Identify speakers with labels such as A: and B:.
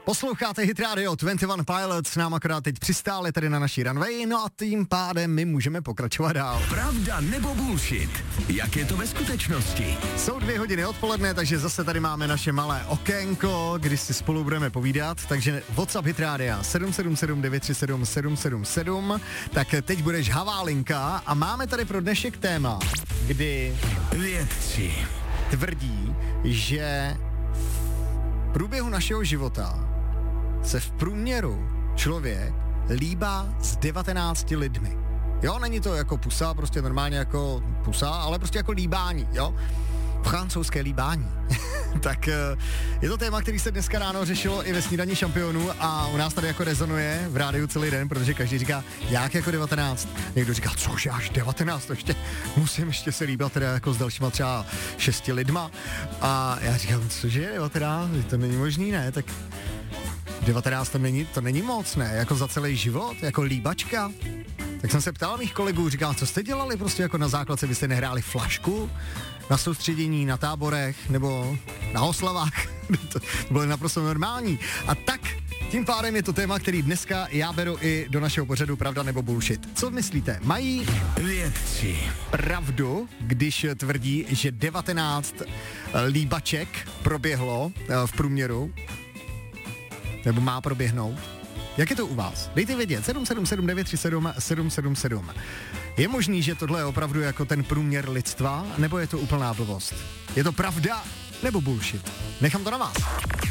A: Posloucháte Hit Radio 21 Pilots, nám akorát teď přistáli tady na naší runway, no a tím pádem my můžeme pokračovat dál.
B: Pravda nebo bullshit? Jak je to ve skutečnosti?
A: Jsou 2 hodiny odpoledne, takže zase tady máme naše malé okénko, kdy si spolu budeme povídat, takže WhatsApp Hit Radio 777 937 777, tak teď bude žhavá linka a máme tady pro dnešek téma, kdy
B: Vědci
A: tvrdí, že v průběhu našeho života se v průměru člověk líbá s 19 lidmi. Jo, není to jako pusa, prostě normálně jako pusa, ale prostě jako líbání, jo. Francouzské líbání. Tak je to téma, který se dneska ráno řešilo i ve snídani šampionů a u nás tady jako rezonuje v rádiu celý den, protože každý říká, jak jako 19. Někdo říká, cože až 19, to musím ještě se líbat teda jako s dalšíma třeba 6 lidma. A já říkám, cože 19, to není možný, ne, tak 19 to není moc, ne, jako za celý život, jako líbačka. Tak jsem se ptal mých kolegů, říkal, co jste dělali prostě jako na základce, vy jste nehráli flašku na soustředění, na táborech nebo na oslavách, to bylo naprosto normální. A tak tím pádem je to téma, který dneska já beru i do našeho pořadu Pravda nebo bullshit. Co myslíte? Mají
B: vědci
A: pravdu, když tvrdí, že 19 líbaček proběhlo v průměru? Nebo má proběhnout? Jak je to u vás? Dejte vědět, 777 937 777. Je možný, že tohle je opravdu jako ten průměr lidstva, nebo je to úplná blbost? Je to pravda nebo bullshit? Nechám to na vás.